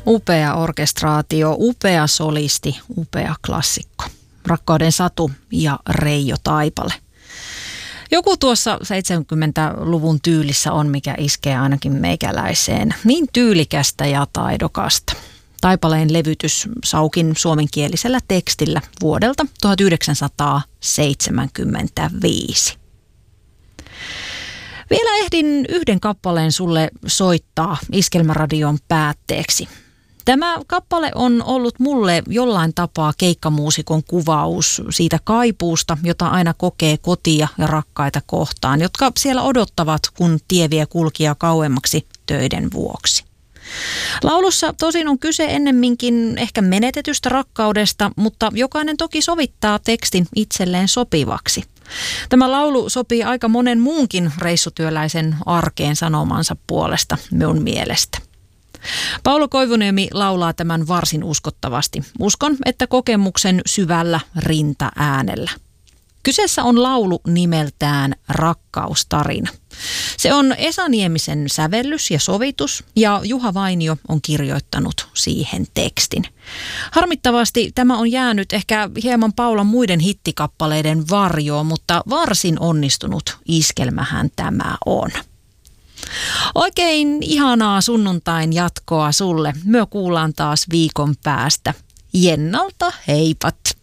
Upea orkestraatio, upea solisti, upea klassikko. Rakkauden satu ja Reijo Taipale. Joku tuossa 70-luvun tyylissä on, mikä iskee ainakin meikäläiseen. Niin tyylikästä ja taidokasta. Taipaleen levytys Saukin suomenkielisellä tekstillä vuodelta 1975. Vielä ehdin yhden kappaleen sulle soittaa Iskelmäradion päätteeksi. Tämä kappale on ollut mulle jollain tapaa keikkamuusikon kuvaus siitä kaipuusta, jota aina kokee kotia ja rakkaita kohtaan, jotka siellä odottavat, kun tie vie kulkija kauemmaksi töiden vuoksi. Laulussa tosin on kyse ennemminkin ehkä menetetystä rakkaudesta, mutta jokainen toki sovittaa tekstin itselleen sopivaksi. Tämä laulu sopii aika monen muunkin reissutyöläisen arkeen sanomansa puolesta minun mielestä. Paula Koivuniemi laulaa tämän varsin uskottavasti. Uskon, että kokemuksen syvällä rintaäänellä. Kyseessä on laulu nimeltään Rakkaustarina. Se on Esa Niemisen sävellys ja sovitus ja Juha Vainio on kirjoittanut siihen tekstin. Harmittavasti tämä on jäänyt ehkä hieman Paulan muiden hittikappaleiden varjoon, mutta varsin onnistunut iskelmähän tämä on. Oikein ihanaa sunnuntain jatkoa sulle. Me kuullaan taas viikon päästä. Jennalta heipat!